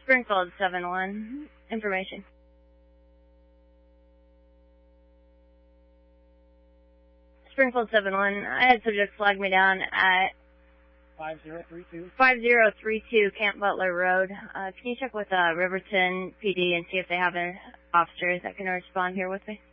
Springfield 7-1. Information. Springfield 7-1. I had subject flag me down at 5032 Camp Butler Road. Can you check with Riverton PD and see if they have an officer that can respond here with me?